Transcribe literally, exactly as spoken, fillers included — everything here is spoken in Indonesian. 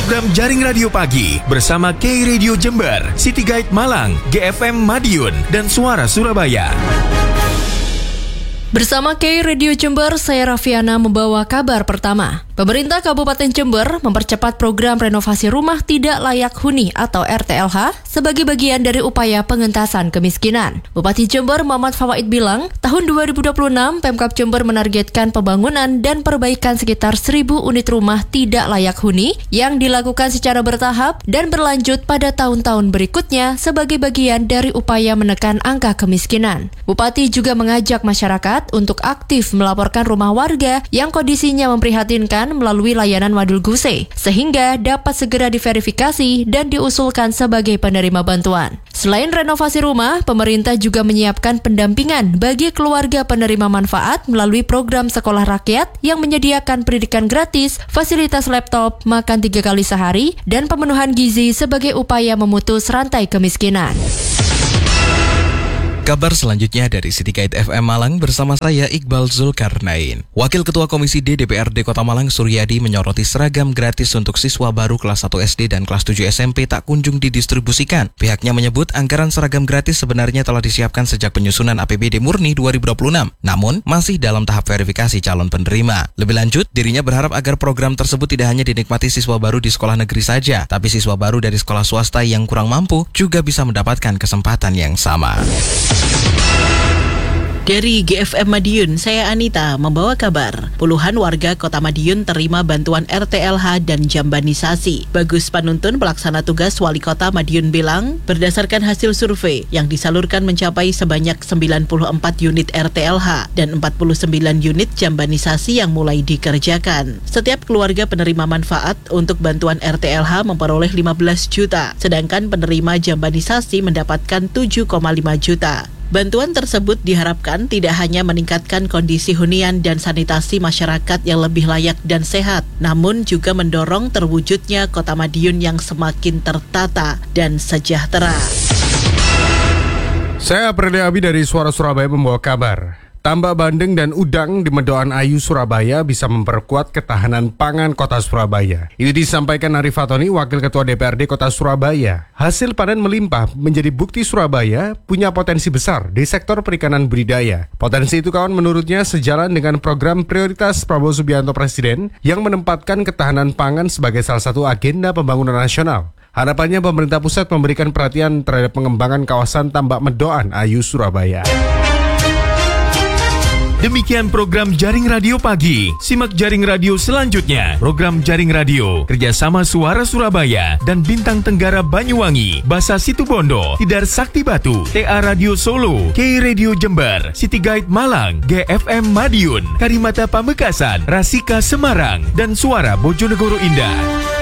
program Jaring Radio Pagi bersama K Radio Jember, City Guide Malang, G F M Madiun, dan Suara Surabaya. Bersama K Radio Jember, saya Raffiana membawa kabar pertama. Pemerintah Kabupaten Jember mempercepat program renovasi rumah tidak layak huni atau R T L H sebagai bagian dari upaya pengentasan kemiskinan. Bupati Jember Muhammad Fawaid bilang, tahun dua ribu dua puluh enam Pemkab Jember menargetkan pembangunan dan perbaikan sekitar seribu unit rumah tidak layak huni yang dilakukan secara bertahap dan berlanjut pada tahun-tahun berikutnya sebagai bagian dari upaya menekan angka kemiskinan. Bupati juga mengajak masyarakat untuk aktif melaporkan rumah warga yang kondisinya memprihatinkan melalui layanan Wadul Guse, sehingga dapat segera diverifikasi dan diusulkan sebagai penerima bantuan. Selain renovasi rumah, pemerintah juga menyiapkan pendampingan bagi keluarga penerima manfaat melalui program sekolah rakyat yang menyediakan pendidikan gratis, fasilitas laptop, makan tiga kali sehari, dan pemenuhan gizi sebagai upaya memutus rantai kemiskinan. Kabar selanjutnya dari City Guide F M Malang bersama saya Iqbal Zulkarnain. Wakil Ketua Komisi D D P R D Kota Malang Suryadi menyoroti seragam gratis untuk siswa baru kelas satu S D dan kelas tujuh S M P tak kunjung didistribusikan. Pihaknya menyebut anggaran seragam gratis sebenarnya telah disiapkan sejak penyusunan A P B D murni dua ribu dua puluh enam, namun masih dalam tahap verifikasi calon penerima. Lebih lanjut, dirinya berharap agar program tersebut tidak hanya dinikmati siswa baru di sekolah negeri saja, tapi siswa baru dari sekolah swasta yang kurang mampu juga bisa mendapatkan kesempatan yang sama. Dari G F M Madiun, saya Anita membawa kabar. Puluhan warga Kota Madiun terima bantuan R T L H dan jambanisasi. Bagus Panuntun, pelaksana tugas Wali Kota Madiun bilang, berdasarkan hasil survei yang disalurkan mencapai sebanyak sembilan puluh empat unit R T L H dan empat puluh sembilan unit jambanisasi yang mulai dikerjakan. Setiap keluarga penerima manfaat untuk bantuan R T L H memperoleh lima belas juta, sedangkan penerima jambanisasi mendapatkan tujuh koma lima juta. Bantuan tersebut diharapkan tidak hanya meningkatkan kondisi hunian dan sanitasi masyarakat yang lebih layak dan sehat, namun juga mendorong terwujudnya Kota Madiun yang semakin tertata dan sejahtera. Saya Aprili Abi dari Suara Surabaya membawa kabar. Tambak bandeng dan udang di Medoan Ayu Surabaya bisa memperkuat ketahanan pangan Kota Surabaya. Ini disampaikan Arif Fatoni, Wakil Ketua D P R D Kota Surabaya. Hasil panen melimpah menjadi bukti Surabaya punya potensi besar di sektor perikanan budidaya. Potensi itu kawan menurutnya sejalan dengan program prioritas Prabowo Subianto Presiden yang menempatkan ketahanan pangan sebagai salah satu agenda pembangunan nasional. Harapannya pemerintah pusat memberikan perhatian terhadap pengembangan kawasan Tambak Medoan Ayu Surabaya. Demikian program Jaring Radio Pagi. Simak Jaring Radio selanjutnya. Program Jaring Radio kerjasama Suara Surabaya dan Bintang Tenggara Banyuwangi, Basa Situbondo, Tidar Sakti Batu, T A Radio Solo, K Radio Jember, City Guide Malang, G F M Madiun, Karimata Pamekasan, Rasika Semarang, dan Suara Bojonegoro Indah.